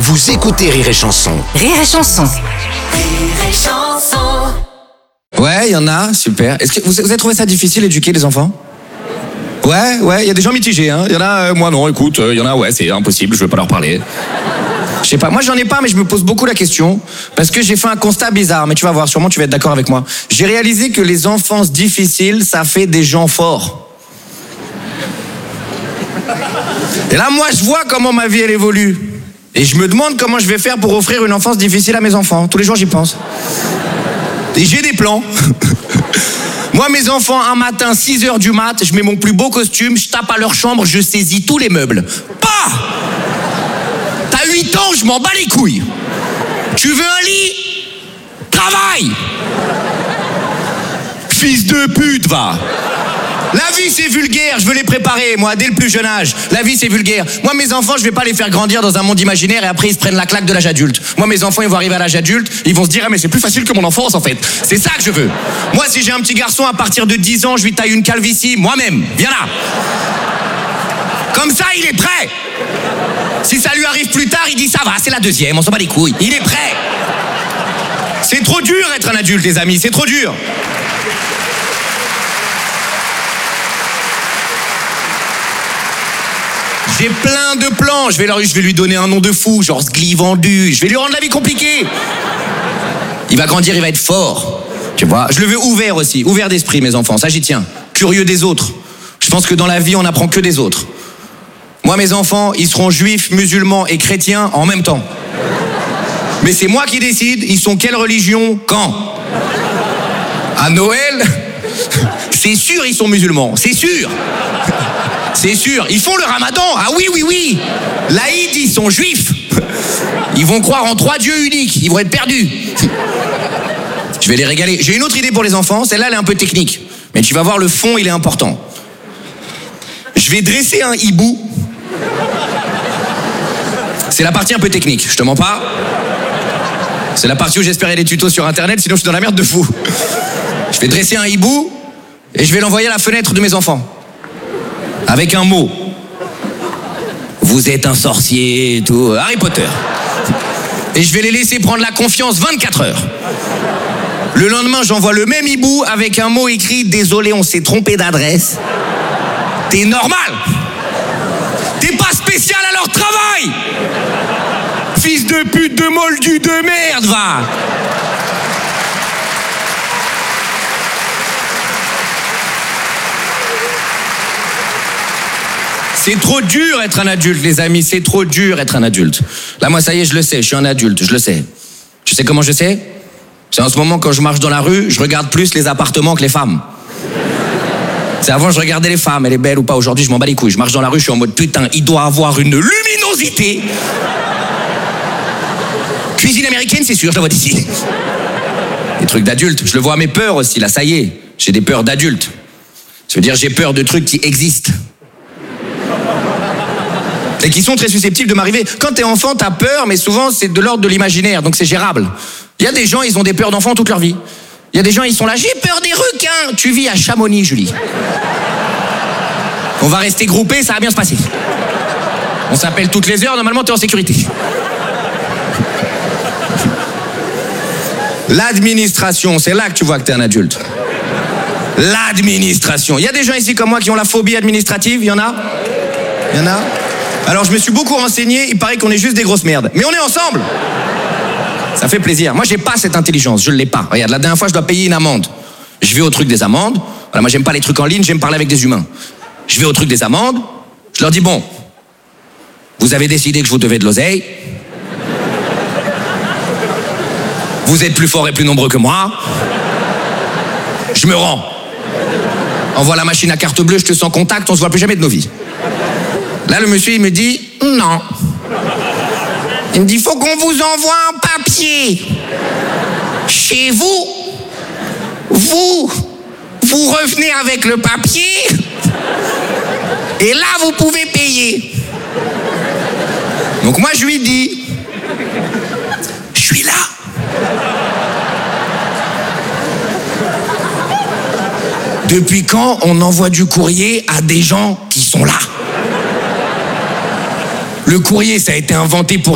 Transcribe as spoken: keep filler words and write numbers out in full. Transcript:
Vous écoutez Rire et Chanson. Rire et Chanson. Rire et Chanson. Ouais, il y en a, super. Est-ce que vous, vous avez trouvé ça difficile d'éduquer les enfants? Ouais, ouais, il y a des gens mitigés, hein. Il y en a, euh, moi non, écoute, il euh, y en a, ouais, c'est impossible, je veux pas leur parler. Je sais pas, moi j'en ai pas, mais je me pose beaucoup la question, parce que j'ai fait un constat bizarre, mais tu vas voir, sûrement tu vas être d'accord avec moi. J'ai réalisé que les enfances difficiles, ça fait des gens forts. Et là, moi, je vois comment ma vie, elle évolue. Et je me demande comment je vais faire pour offrir une enfance difficile à mes enfants. Tous les jours, j'y pense. Et j'ai des plans. Moi, mes enfants, un matin, six heures du mat, je mets mon plus beau costume, je tape à leur chambre, je saisis tous les meubles. Pas! T'as huit ans, je m'en bats les couilles. Tu veux un lit? Travaille! Fils de pute, va! La vie, c'est vulgaire, je veux les préparer, moi, dès le plus jeune âge. La vie, c'est vulgaire. Moi, mes enfants, je vais pas les faire grandir dans un monde imaginaire et après, ils se prennent la claque de l'âge adulte. Moi, mes enfants, ils vont arriver à l'âge adulte, ils vont se dire, ah, mais c'est plus facile que mon enfance, en fait. C'est ça que je veux. Moi, si j'ai un petit garçon, à partir de dix ans, je lui taille une calvitie, moi-même. Viens là. Comme ça, il est prêt. Si ça lui arrive plus tard, il dit, ça va, c'est la deuxième, on s'en bat les couilles. Il est prêt. C'est trop dur être un adulte, les amis, c'est trop dur. J'ai plein de plans, je vais, leur, je vais lui donner un nom de fou, genre Sgli vendu, je vais lui rendre la vie compliquée. Il va grandir, il va être fort, tu vois. Je le veux ouvert aussi, ouvert d'esprit mes enfants, ça j'y tiens. Curieux des autres. Je pense que dans la vie on n'apprend que des autres. Moi mes enfants, ils seront juifs, musulmans et chrétiens en même temps. Mais c'est moi qui décide, ils sont quelle religion, quand. À Noël, c'est sûr ils sont musulmans, c'est sûr. C'est sûr, ils font le ramadan. Ah oui, oui, oui. L'Aïd, ils sont juifs. Ils vont croire en trois dieux uniques. Ils vont être perdus. Je vais les régaler. J'ai une autre idée pour les enfants. Celle-là, elle est un peu technique. Mais tu vas voir, le fond, il est important. Je vais dresser un hibou. C'est la partie un peu technique, je te mens pas. C'est la partie où j'espérais des tutos sur Internet, sinon je suis dans la merde de fou. Je vais dresser un hibou et je vais l'envoyer à la fenêtre de mes enfants. Avec un mot. Vous êtes un sorcier et tout. Harry Potter. Et je vais les laisser prendre la confiance vingt-quatre heures. Le lendemain, j'envoie le même hibou avec un mot écrit « Désolé, on s'est trompé d'adresse ». T'es normal. T'es pas spécial à leur travail. Fils de pute, de moldu, de merde, va. C'est trop dur être un adulte, les amis, c'est trop dur être un adulte. Là, moi, ça y est, je le sais, je suis un adulte, je le sais. Tu sais comment je sais? C'est en ce moment, quand je marche dans la rue, je regarde plus les appartements que les femmes. C'est avant, je regardais les femmes, elle est belle ou pas. Aujourd'hui, je m'en bats les couilles. Je marche dans la rue, je suis en mode, putain, il doit avoir une luminosité. Cuisine américaine, c'est sûr, je la vois d'ici. Des trucs d'adultes, je le vois à mes peurs aussi, là, ça y est. J'ai des peurs d'adultes. Ça veut dire, j'ai peur de trucs qui existent. Et qui sont très susceptibles de m'arriver. Quand t'es enfant, t'as peur, mais souvent c'est de l'ordre de l'imaginaire, donc c'est gérable. Il y a des gens, ils ont des peurs d'enfants toute leur vie. Il y a des gens, ils sont là, j'ai peur des requins. Tu vis à Chamonix, Julie. On va rester groupés, ça va bien se passer. On s'appelle toutes les heures, normalement t'es en sécurité. L'administration, c'est là que tu vois que t'es un adulte. L'administration. Il y a des gens ici comme moi qui ont la phobie administrative, il y en a? Il y en a? Alors je me suis beaucoup renseigné, il paraît qu'on est juste des grosses merdes. Mais on est ensemble. Ça fait plaisir. Moi j'ai pas cette intelligence, je l'ai pas. Regarde, la dernière fois je dois payer une amende. Je vais au truc des amendes. Voilà, moi j'aime pas les trucs en ligne, j'aime parler avec des humains. Je vais au truc des amendes, je leur dis bon, vous avez décidé que je vous devais de l'oseille. Vous êtes plus forts et plus nombreux que moi. Je me rends. Envoie la machine à carte bleue, je te sens contact, on se voit plus jamais de nos vies. Là, le monsieur, il me dit, non. Il me dit, faut qu'on vous envoie un papier. Chez vous, vous, vous revenez avec le papier, et là, vous pouvez payer. Donc moi, je lui dis, je suis là. Depuis quand on envoie du courrier à des gens qui sont là? Le courrier, ça a été inventé pour